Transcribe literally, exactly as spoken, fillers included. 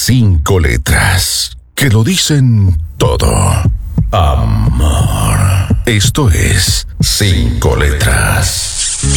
cinco letras que lo dicen todo. Amor. Esto es Cinco Letras.